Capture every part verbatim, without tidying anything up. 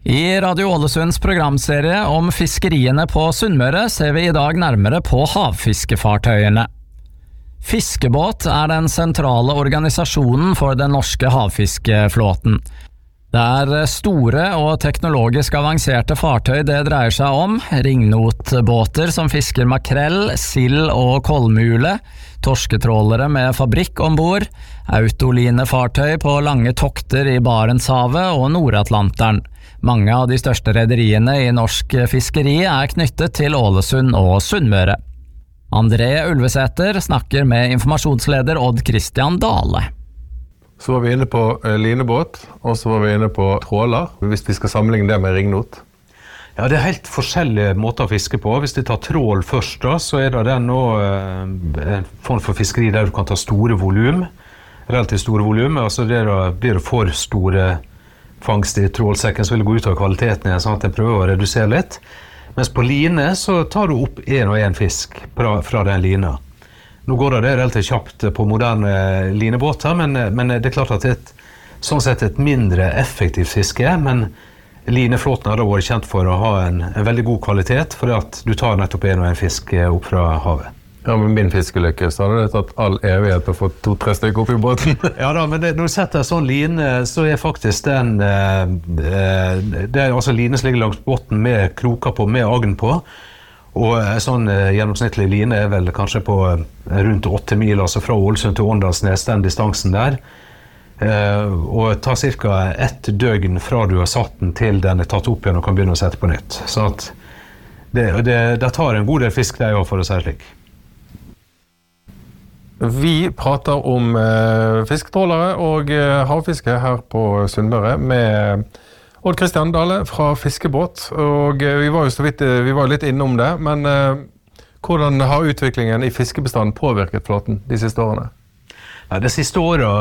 I Radio Ålesunds programserie om fiskeriene på Sunnmøre ser vi i dag nærmere på havfiskefartøyene. Fiskebåt er den sentrale organisasjonen for den norske havfiskeflåten. Det er store og teknologisk avanserte fartøy det dreier seg om, ringnotbåter som fisker makrell, sild og kolmule, torsketrålere med fabrikk ombord, autolinefartøy på lange tokter i Barentshavet og Nordatlanteren. Mange av de største rederiene i norsk fiskeri er knyttet til Ålesund og Sunnmøre. André Ulvesæter snakker med informasjonsleder Odd Christian Dale. Så var vi inne på linebåt, og så var vi inne på tråler, hvis vi skal sammenligne det med ringnot. Ja, det er helt forskjellige måter å fiske på. Hvis du tar trål først, da, så er det den nå en form for fiskeri der du kan ta store volum, relativt store volum, og så blir det for store fangst i trålsekken, så vil det gå ut av kvaliteten igjen, sånn at jeg prøver å redusere litt. Mens på line så tar du opp en og en fisk fra, fra den lina. Nå går det relativt kjapt på moderne linebåter, men, men det er klart at det er et, sånn sett et mindre effektivt fiske, men lineflåten har da vært kjent for å ha en, en veldig god kvalitet, for at du tar nettopp en og en fisk opp fra havet. Ja, med min fiskelykke så hadde det tatt all evighet å få to-tre stykker opp i båten. Ja da, men det, når du setter sånn line, så er faktisk den, eh, det er altså line som ligger langs båten med kroker på, med agn på, og en sånn eh, gjennomsnittlig line er vel kanskje på eh, rundt åtte mil, altså fra Ålesund til Åndalsnes, den distansen der, eh, og tar cirka ett døgn fra du har satt den til den er tatt opp igjen og kan begynne å sette på nytt. Så at det, det, det tar en god del fisk der, for å si slik. Vi prater om eh, fisketrålere og eh, havfiske her på Sunnmøre med Odd Christian Dale fra Fiskebåt, og eh, vi var jo så vidt, vi var litt innom det, men eh, hvordan har utviklingen i fiskebestanden påvirket flåten de siste årene? Ja, de siste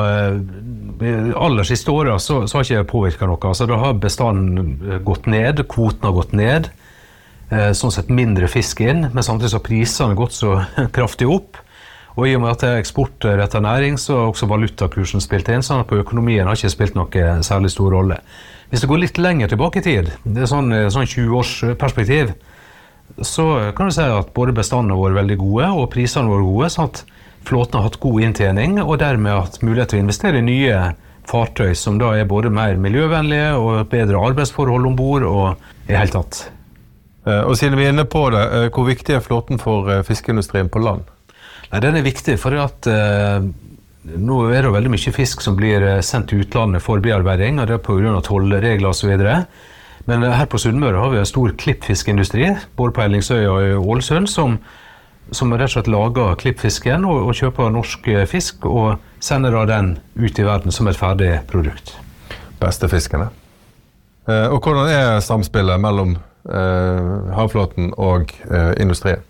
årene, aller siste årene, så, så har ikke det påvirket noe. Altså, da har bestanden gått ned, kvoten har gått ned, eh, sånn sett mindre fisk inn, men samtidig så har prisene gått så kraftig opp. Og i og med at det er eksportrettet næring, så har også valutakursen spilt inn, sånn at på økonomien har ikke spilt noe særlig stor rolle. Hvis det går litt lenger tilbake i tid, det er sånn, sånn tjue års perspektiv, så kan du si at både bestandene har vært veldig gode, og prisene har vært gode, sånn at flåten har hatt god inntjening, og dermed hatt mulighet til å investere i nye fartøy, som da er både mer miljøvennlige, og bedre arbeidsforhold ombord, og i hele tatt. Og siden vi er inne på det, hvor viktig er flåten for fiskeindustrien på land? Nei, den er viktig, for at eh, nå er det veldig mye fisk som blir sendt til utlandet for bearbeiding, og det er på grunn av tollregler og så videre. Men her på Sunnmøre har vi en stor klippfiskindustri, både på Ellingsøya og i Ålesund, som, som rett og slett lager klippfisken og, og kjøper norsk fisk, og sender da den ut i verden som et ferdig produkt. Beste fiskene. Eh, og hvordan er samspillet mellom eh, havflåten og eh, industrien?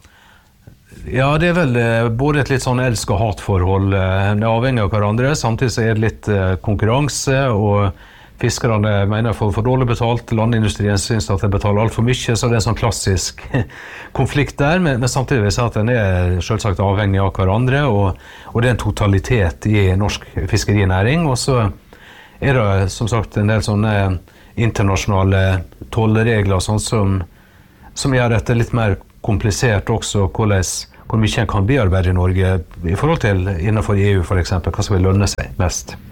Ja, det er vel både et litt sånn elsk- og hatforhold. Det er avhengig av hverandre. Samtidig så er det litt konkurranse, og fiskerne mener for, for dårlig betalt. Landindustrien synes at de betaler alt for mye, så det er en sånn klassisk konflikt der. Men, men samtidig vil jeg si at den er selvsagt avhengig av hverandre, og, og det er en totalitet i norsk fiskerinæring. Og så er det som sagt en del sånne internasjonale tollregler, sånn som, som gjør dette litt mer komplisert også, hvordan hvor mye en kan bearbeide i Norge i forhold til innenfor E U for eksempel, hva som vil lønne seg mest.